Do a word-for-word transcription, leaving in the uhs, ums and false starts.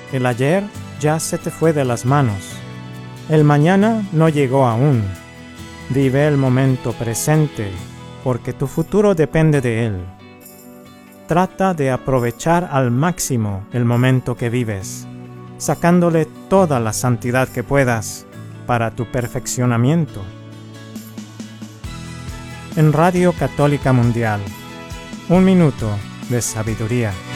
El ayer ya se te fue de las manos. El mañana no llegó aún. Vive el momento presente, porque tu futuro depende de él. Trata de aprovechar al máximo el momento que vives, sacándole toda la santidad que puedas para tu perfeccionamiento. En Radio Católica Mundial, un minuto de sabiduría.